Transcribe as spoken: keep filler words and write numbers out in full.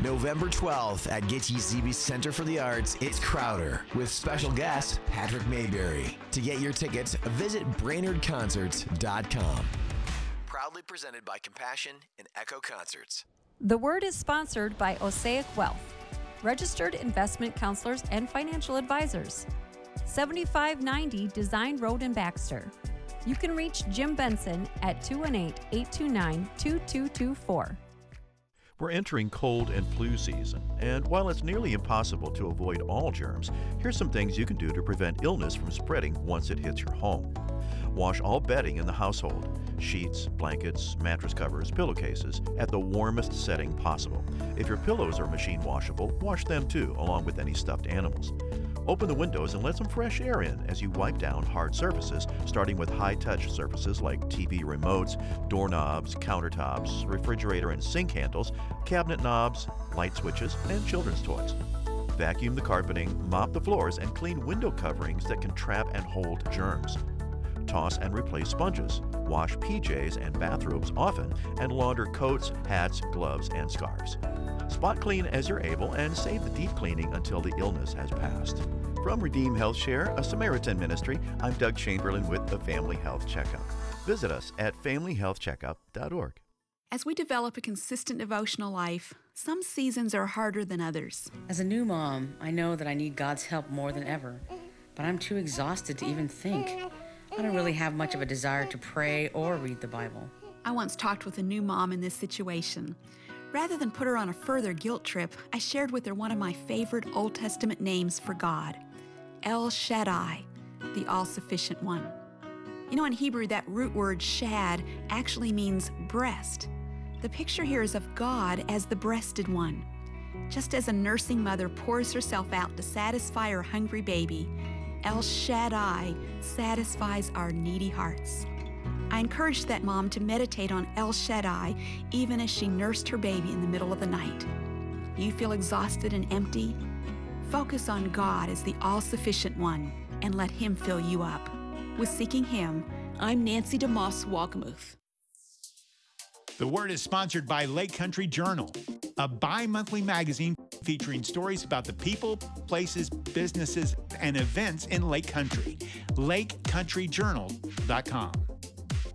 November twelfth at Getty-Zeebe Center for the Arts, it's Crowder with special guest Patrick Mayberry. To get your tickets, visit Brainerd Concerts dot com. Proudly presented by Compassion and Echo Concerts. The Word is sponsored by Osaic Wealth, registered investment counselors and financial advisors. seventy-five ninety Design Road in Baxter. You can reach Jim Benson at two one eight, eight two nine, two two two four. We're entering cold and flu season, and while it's nearly impossible to avoid all germs, here's some things you can do to prevent illness from spreading once it hits your home. Wash all bedding in the household, sheets, blankets, mattress covers, pillowcases, at the warmest setting possible. If your pillows are machine washable, wash them too, along with any stuffed animals. Open the windows and let some fresh air in as you wipe down hard surfaces, starting with high-touch surfaces like T V remotes, doorknobs, countertops, refrigerator and sink handles, cabinet knobs, light switches, and children's toys. Vacuum the carpeting, mop the floors, and clean window coverings that can trap and hold germs. Toss and replace sponges. Wash P Js and bathrobes often, and launder coats, hats, gloves, and scarves. Spot clean as you're able and save the deep cleaning until the illness has passed. From Redeem Health Share, a Samaritan ministry, I'm Doug Chamberlain with the Family Health Checkup. Visit us at family health checkup dot org. As we develop a consistent devotional life, some seasons are harder than others. As a new mom, I know that I need God's help more than ever, but I'm too exhausted to even think. I don't really have much of a desire to pray or read the Bible. I once talked with a new mom in this situation. Rather than put her on a further guilt trip, I shared with her one of my favorite Old Testament names for God, El Shaddai, the all-sufficient one. You know, in Hebrew, that root word shad actually means breast. The picture here is of God as the breasted one. Just as a nursing mother pours herself out to satisfy her hungry baby, El Shaddai satisfies our needy hearts. I encouraged that mom to meditate on El Shaddai even as she nursed her baby in the middle of the night. You feel exhausted and empty? Focus on God as the all-sufficient one and let Him fill you up. With Seeking Him, I'm Nancy DeMoss Walgamuth. The Word is sponsored by Lake Country Journal, a bi-monthly magazine featuring stories about the people, places, businesses, and events in Lake Country. lake country journal dot com.